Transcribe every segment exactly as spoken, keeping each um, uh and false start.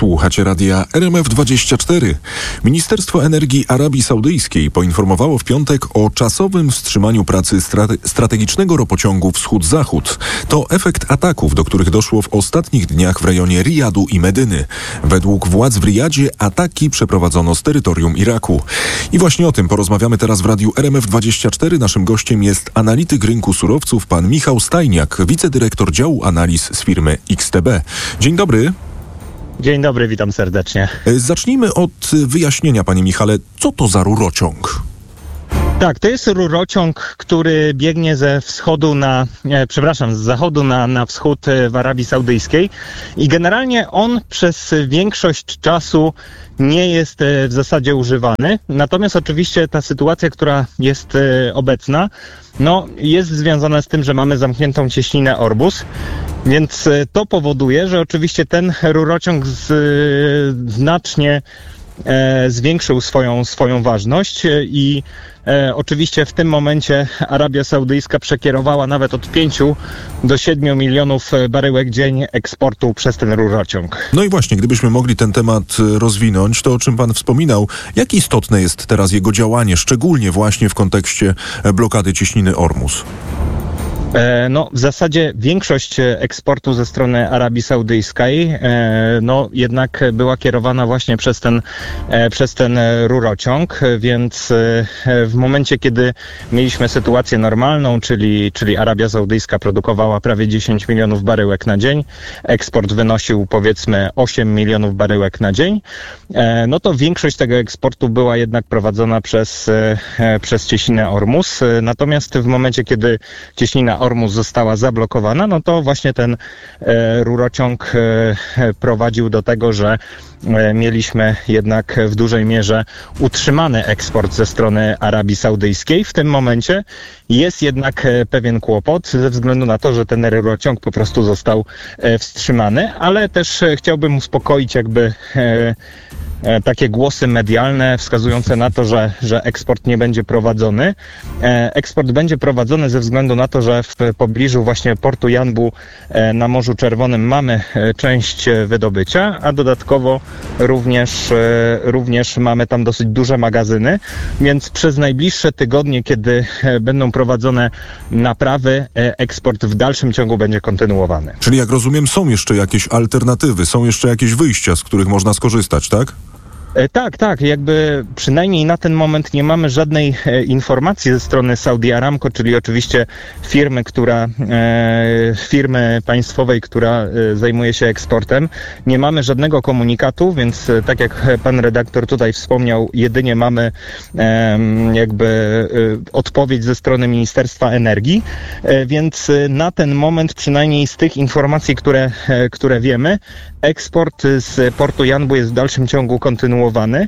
Słuchacie radia R M F dwadzieścia cztery. Ministerstwo Energii Arabii Saudyjskiej poinformowało w piątek o czasowym wstrzymaniu pracy strate- strategicznego ropociągu Wschód-Zachód. To efekt ataków, do których doszło w ostatnich dniach w rejonie Rijadu i Medyny. Według władz w Rijadzie ataki przeprowadzono z terytorium Iraku. I właśnie o tym porozmawiamy teraz w radiu R M F dwadzieścia cztery. Naszym gościem jest analityk rynku surowców, pan Michał Stajniak, wicedyrektor działu analiz z firmy X T B. Dzień dobry. Dzień dobry, witam serdecznie. Zacznijmy od wyjaśnienia, panie Michale, co to za rurociąg? Tak, to jest rurociąg, który biegnie ze wschodu na, e, przepraszam, z zachodu na, na wschód w Arabii Saudyjskiej i generalnie on przez większość czasu nie jest e, w zasadzie używany. Natomiast oczywiście ta sytuacja, która jest e, obecna, no jest związana z tym, że mamy zamkniętą cieśninę Orbus. Więc e, to powoduje, że oczywiście ten rurociąg z, e, znacznie e, zwiększył swoją, swoją ważność e, i E, oczywiście w tym momencie Arabia Saudyjska przekierowała nawet od pięciu do siedmiu milionów baryłek dzień eksportu przez ten rurociąg. No i właśnie, gdybyśmy mogli ten temat rozwinąć, to o czym pan wspominał, jak istotne jest teraz jego działanie, szczególnie właśnie w kontekście blokady cieśniny Ormus? No, w zasadzie większość eksportu ze strony Arabii Saudyjskiej no, jednak była kierowana właśnie przez ten, przez ten rurociąg, więc w momencie, kiedy mieliśmy sytuację normalną, czyli, czyli Arabia Saudyjska produkowała prawie dziesięć milionów baryłek na dzień, eksport wynosił powiedzmy osiem milionów baryłek na dzień, no to większość tego eksportu była jednak prowadzona przez, przez cieśninę Ormus, natomiast w momencie, kiedy cieśnina Ormus została zablokowana, no to właśnie ten e, rurociąg e, prowadził do tego, że e, mieliśmy jednak w dużej mierze utrzymany eksport ze strony Arabii Saudyjskiej. W tym momencie jest jednak e, pewien kłopot ze względu na to, że ten rurociąg po prostu został e, wstrzymany, ale też e, chciałbym uspokoić jakby e, takie głosy medialne wskazujące na to, że, że eksport nie będzie prowadzony. Eksport będzie prowadzony ze względu na to, że w pobliżu właśnie portu Janbu na Morzu Czerwonym mamy część wydobycia, a dodatkowo również, również mamy tam dosyć duże magazyny, więc przez najbliższe tygodnie, kiedy będą prowadzone naprawy, eksport w dalszym ciągu będzie kontynuowany. Czyli jak rozumiem, są jeszcze jakieś alternatywy, są jeszcze jakieś wyjścia, z których można skorzystać, tak? Tak, tak, jakby przynajmniej na ten moment nie mamy żadnej e, informacji ze strony Saudi Aramco, czyli oczywiście firmy, która, e, firmy państwowej, która e, zajmuje się eksportem. Nie mamy żadnego komunikatu, więc e, tak jak pan redaktor tutaj wspomniał, jedynie mamy e, jakby e, odpowiedź ze strony Ministerstwa Energii, e, więc e, na ten moment przynajmniej z tych informacji, które, e, które wiemy, eksport z portu Janbu jest w dalszym ciągu kontynuowany.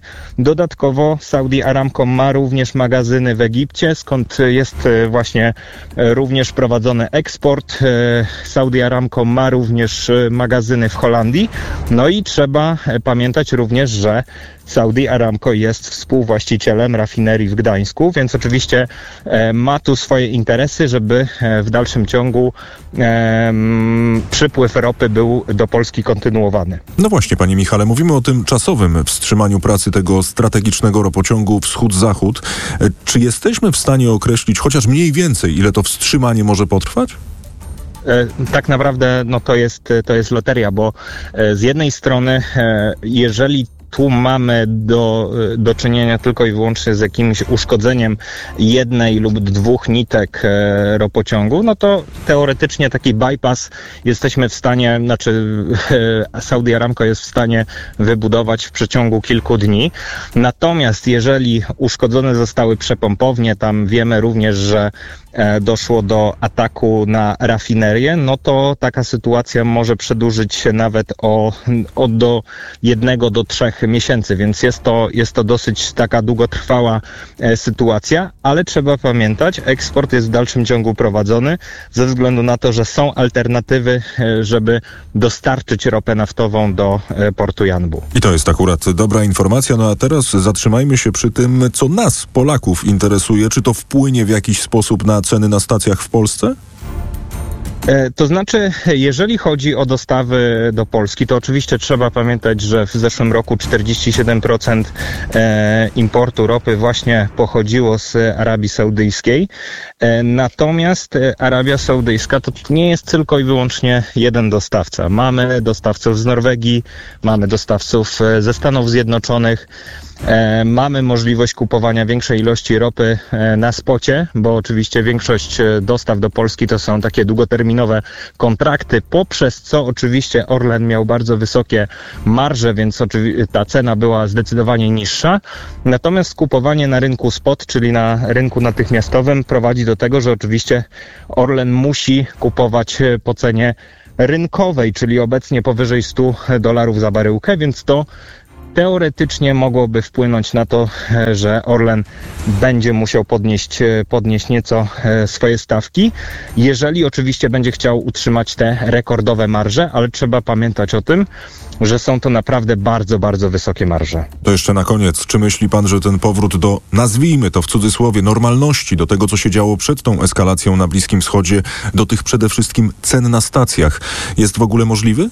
Dodatkowo Saudi Aramco ma również magazyny w Egipcie, skąd jest właśnie również prowadzony eksport. Saudi Aramco ma również magazyny w Holandii. No i trzeba pamiętać również, że Saudi Aramco jest współwłaścicielem rafinerii w Gdańsku, więc oczywiście e, ma tu swoje interesy, żeby e, w dalszym ciągu e, m, przypływ ropy był do Polski kontynuowany. No właśnie, panie Michale, mówimy o tym czasowym wstrzymaniu pracy tego strategicznego ropociągu Wschód-Zachód. E, czy jesteśmy w stanie określić chociaż mniej więcej, ile to wstrzymanie może potrwać? Tak naprawdę no to jest, to jest loteria, bo z jednej strony jeżeli tu mamy do, do czynienia tylko i wyłącznie z jakimś uszkodzeniem jednej lub dwóch nitek e, ropociągu, no to teoretycznie taki bypass jesteśmy w stanie, znaczy e, Saudi Aramco jest w stanie wybudować w przeciągu kilku dni. Natomiast jeżeli uszkodzone zostały przepompownie, tam wiemy również, że e, doszło do ataku na rafinerię, no to taka sytuacja może przedłużyć się nawet o, o do jednego do trzech miesięcy, więc jest to, jest to dosyć taka długotrwała e, sytuacja, ale trzeba pamiętać, eksport jest w dalszym ciągu prowadzony ze względu na to, że są alternatywy, e, żeby dostarczyć ropę naftową do e, portu Janbu. I to jest akurat dobra informacja, no a teraz zatrzymajmy się przy tym, co nas, Polaków, interesuje. Czy to wpłynie w jakiś sposób na ceny na stacjach w Polsce? To znaczy, jeżeli chodzi o dostawy do Polski, to oczywiście trzeba pamiętać, że w zeszłym roku czterdzieści siedem procent importu ropy właśnie pochodziło z Arabii Saudyjskiej. Natomiast Arabia Saudyjska to nie jest tylko i wyłącznie jeden dostawca. Mamy dostawców z Norwegii, mamy dostawców ze Stanów Zjednoczonych. Mamy możliwość kupowania większej ilości ropy na spocie, bo oczywiście większość dostaw do Polski to są takie długoterminowe kontrakty, poprzez co oczywiście Orlen miał bardzo wysokie marże, więc oczywiście ta cena była zdecydowanie niższa. Natomiast kupowanie na rynku spot, czyli na rynku natychmiastowym, prowadzi do tego, że oczywiście Orlen musi kupować po cenie rynkowej, czyli obecnie powyżej stu dolarów za baryłkę, więc to teoretycznie mogłoby wpłynąć na to, że Orlen będzie musiał podnieść, podnieść nieco swoje stawki, jeżeli oczywiście będzie chciał utrzymać te rekordowe marże, ale trzeba pamiętać o tym, że są to naprawdę bardzo, bardzo wysokie marże. To jeszcze na koniec, czy myśli pan, że ten powrót do, nazwijmy to w cudzysłowie, normalności, do tego, co się działo przed tą eskalacją na Bliskim Wschodzie, do tych przede wszystkim cen na stacjach, jest w ogóle możliwy?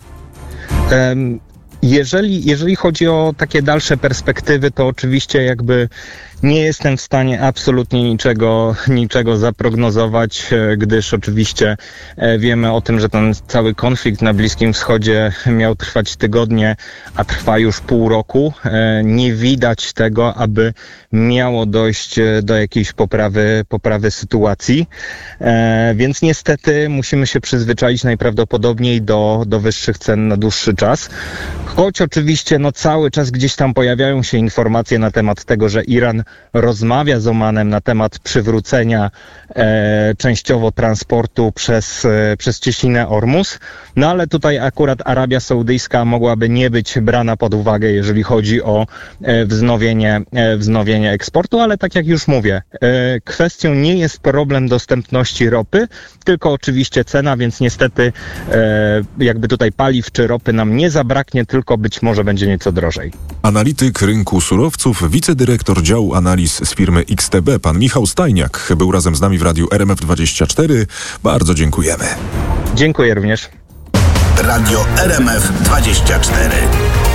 Um, Jeżeli, jeżeli chodzi o takie dalsze perspektywy, to oczywiście jakby nie jestem w stanie absolutnie niczego, niczego zaprognozować, gdyż oczywiście wiemy o tym, że ten cały konflikt na Bliskim Wschodzie miał trwać tygodnie, a trwa już pół roku. Nie widać tego, aby miało dojść do jakiejś poprawy, poprawy sytuacji, więc niestety musimy się przyzwyczaić najprawdopodobniej do, do wyższych cen na dłuższy czas. Choć oczywiście no, cały czas gdzieś tam pojawiają się informacje na temat tego, że Iran rozmawia z Omanem na temat przywrócenia e, częściowo transportu przez, e, przez cieśninę Ormus. No ale tutaj akurat Arabia Saudyjska mogłaby nie być brana pod uwagę, jeżeli chodzi o e, wznowienie, e, wznowienie eksportu, ale tak jak już mówię, e, kwestią nie jest problem dostępności ropy, tylko oczywiście cena, więc niestety e, jakby tutaj paliw czy ropy nam nie zabraknie, tylko być może będzie nieco drożej. Analityk rynku surowców, wicedyrektor działu analiz z firmy X T B, pan Michał Stajniak, był razem z nami w Radiu R M F dwadzieścia cztery. Bardzo dziękujemy. Dziękuję również. Radio R M F dwadzieścia cztery.